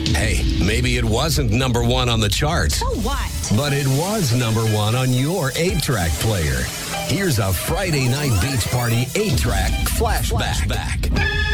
Hey, maybe it wasn't number one on the charts. So what? But it was number one on your 8-track player. Here's a Friday night beach party 8-track flashback.